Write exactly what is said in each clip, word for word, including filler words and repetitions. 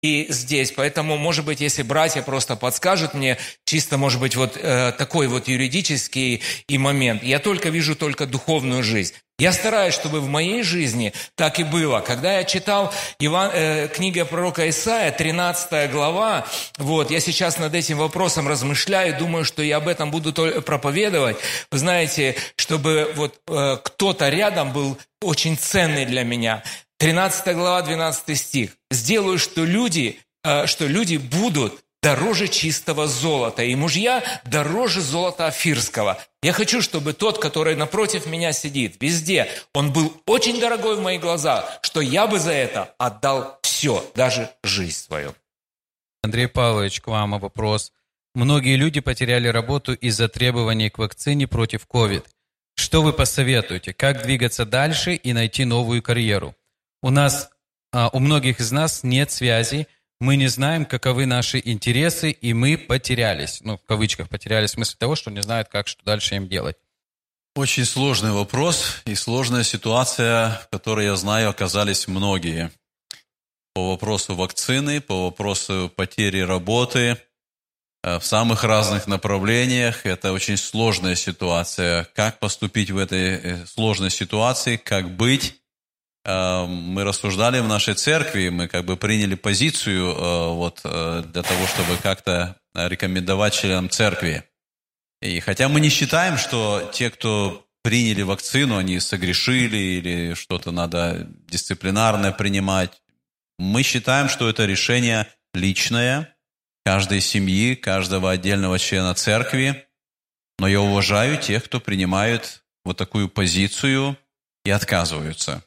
и здесь. Поэтому, может быть, если братья просто подскажут мне, чисто, может быть, вот э, такой вот юридический и момент. Я только вижу только духовную жизнь. Я стараюсь, чтобы в моей жизни так и было. Когда я читал Иван, э, книга пророка Исаия, тринадцатая глава, вот, я сейчас над этим вопросом размышляю, думаю, что я об этом буду проповедовать. Вы знаете, чтобы вот э, кто-то рядом был очень ценный для меня. тринадцатая глава, двенадцатый стих. «Сделаю, что люди, э, что люди будут дороже чистого золота, и мужья дороже золота офирского». Я хочу, чтобы тот, который напротив меня сидит, везде, он был очень дорогой в моих глазах, что я бы за это отдал все, даже жизнь свою. Андрей Павлович, к вам вопрос. Многие люди потеряли работу из-за требований к вакцине против ковид. Что вы посоветуете? Как двигаться дальше и найти новую карьеру? У нас, у многих из нас нет связи. Мы не знаем, каковы наши интересы, и мы потерялись. Ну, в кавычках потерялись, в смысле того, что не знают, как, что дальше им делать. Очень сложный вопрос и сложная ситуация, в которой, я знаю, оказались многие. По вопросу вакцины, по вопросу потери работы, в самых разных направлениях. Это очень сложная ситуация. Как поступить в этой сложной ситуации, как быть? Мы рассуждали в нашей церкви, мы как бы приняли позицию вот, для того, чтобы как-то рекомендовать членам церкви. И хотя мы не считаем, что те, кто приняли вакцину, они согрешили или что-то надо дисциплинарное принимать, мы считаем, что это решение личное каждой семьи, каждого отдельного члена церкви. Но я уважаю тех, кто принимает вот такую позицию и отказываются.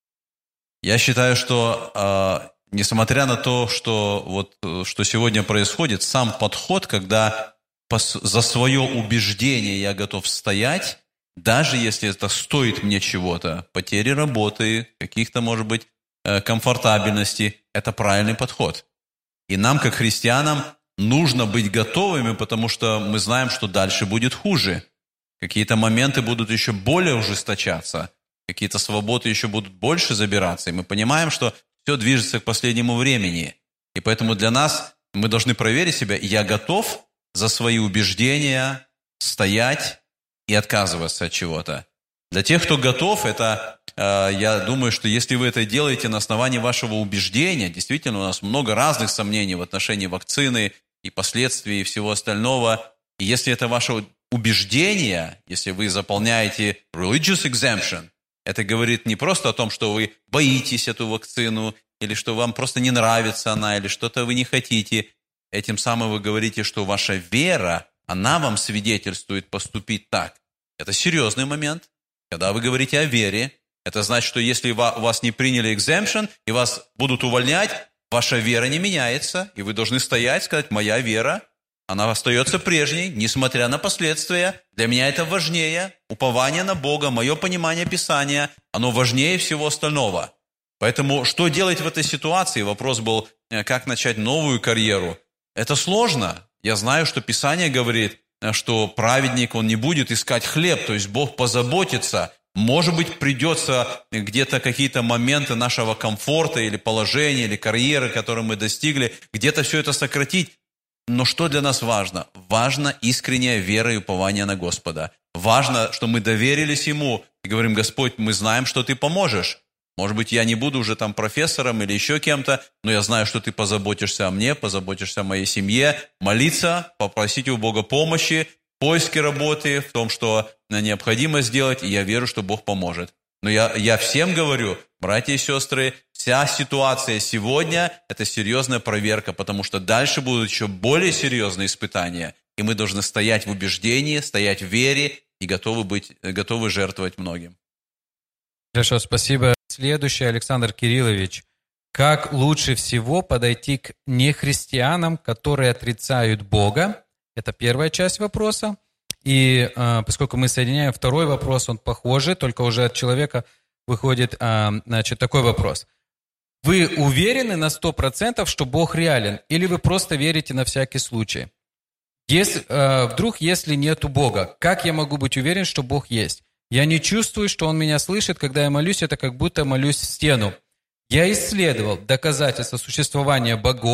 Я считаю, что, э, несмотря на то, что, вот, что сегодня происходит, сам подход, когда пос, за свое убеждение я готов стоять, даже если это стоит мне чего-то, потери работы, каких-то, может быть, э, комфортабельности, это правильный подход. И нам, как христианам, нужно быть готовыми, потому что мы знаем, что дальше будет хуже. Какие-то моменты будут еще более ужесточаться. Какие-то свободы еще будут больше забираться, и мы понимаем, что все движется к последнему времени. И поэтому для нас мы должны проверить себя, я готов за свои убеждения стоять и отказываться от чего-то. Для тех, кто готов, это, э, я думаю, что если вы это делаете на основании вашего убеждения, действительно, у нас много разных сомнений в отношении вакцины и последствий и всего остального, и если это ваше убеждение, если вы заполняете religious exemption, это говорит не просто о том, что вы боитесь эту вакцину, или что вам просто не нравится она, или что-то вы не хотите. Этим самым вы говорите, что ваша вера, она вам свидетельствует поступить так. Это серьезный момент. Когда вы говорите о вере, это значит, что если у вас не приняли exemption, и вас будут увольнять, ваша вера не меняется, и вы должны стоять и сказать, моя вера, она остается прежней, несмотря на последствия. Для меня это важнее. Упование на Бога, мое понимание Писания, оно важнее всего остального. Поэтому что делать в этой ситуации? Вопрос был, как начать новую карьеру. Это сложно. Я знаю, что Писание говорит, что праведник, он не будет искать хлеб, то есть Бог позаботится. Может быть, придется где-то какие-то моменты нашего комфорта или положения, или карьеры, которые мы достигли, где-то все это сократить. Но что для нас важно? Важно искренняя вера и упование на Господа. Важно, что мы доверились Ему и говорим, Господь, мы знаем, что Ты поможешь. Может быть, я не буду уже там профессором или еще кем-то, но я знаю, что Ты позаботишься о мне, позаботишься о моей семье. Молиться, попросить у Бога помощи, в поиске работы, в том, что необходимо сделать, и я верю, что Бог поможет. Но я, я всем говорю, братья и сестры, вся ситуация сегодня – это серьезная проверка, потому что дальше будут еще более серьезные испытания, и мы должны стоять в убеждении, стоять в вере и готовы быть, готовы жертвовать многим. Хорошо, спасибо. Следующий, Александр Кириллович. Как лучше всего подойти к нехристианам, которые отрицают Бога? Это первая часть вопроса. И э, поскольку мы соединяем второй вопрос, он похожий, только уже от человека выходит э, значит, такой вопрос. Вы уверены на сто процентов, что Бог реален, или вы просто верите на всякий случай? Если, э, вдруг, если нету Бога, как я могу быть уверен, что Бог есть? Я не чувствую, что Он меня слышит, когда я молюсь, это как будто молюсь в стену. Я исследовал доказательства существования богов